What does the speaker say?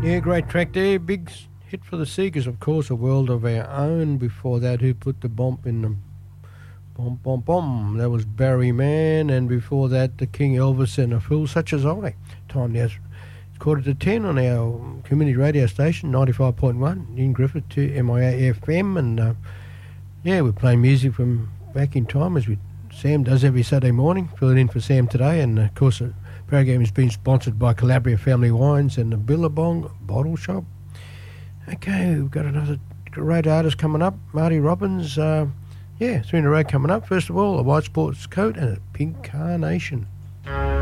Yeah, great track there. Big hit for the Seekers, of course, A World of Our Own. Before that, who put the bomb in the bomb, bomb, bomb? That was Barry Mann. And before that, the King Elvis and A Fool Such As I. Time now, it's 9:45 on our community radio station, 95.1 in Griffith to MIA FM. And yeah, we're playing music from back in time as Sam does every Saturday morning. Filling in for Sam today. And of course, the program has been sponsored by Calabria Family Wines and the Billabong Bottle Shop. Okay, we've got another great artist coming up, Marty Robbins. 3 in a row coming up. First of all, a white sports coat and a pink carnation.